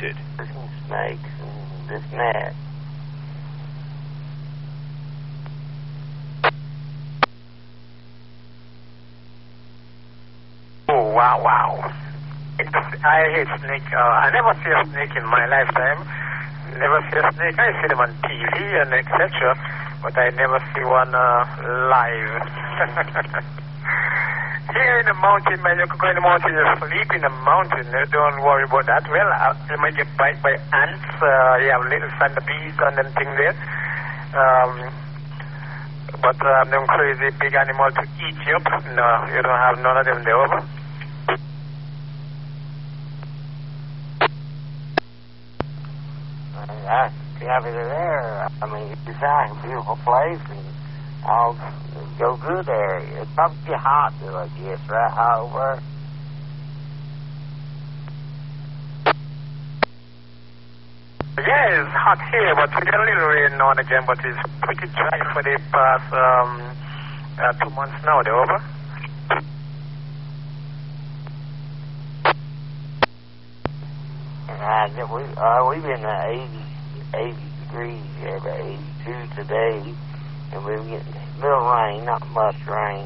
disconnected. Snakes and this and that. Oh, wow. I hate snake. I never see a snake in my lifetime. Never see a snake. I see them on TV and etc., but I never see one live. Here in the mountain, man, you can go in the mountain, you sleep in the mountain. You don't worry about that. Well, you might get bite by ants. You have little centipedes and them things there. But them crazy big animal to eat you up, no, you don't have none of them there, over. I have it there. I mean, it's a beautiful place, and I'll go good there. It's probably hot, though, I guess, right? Hot over. Yeah, it's hot here, but we get a little rain now and again, but it's pretty dry for the past 2 months now, they're over. We've been 80 degrees here, about 82 today, and we're getting a little rain, not much rain.